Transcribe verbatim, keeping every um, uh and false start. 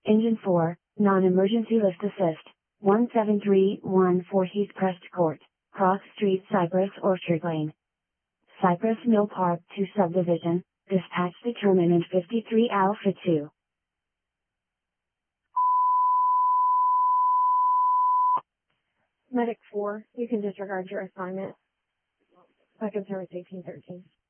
Engine four, non-emergency lift assist, one seven three one four East Crest Court, Cross Street, Cypress Orchard Lane. Cypress Mill Park two Subdivision, dispatch determinant fifty-three Alpha two. Medic four, you can disregard your assignment. Second service eighteen thirteen.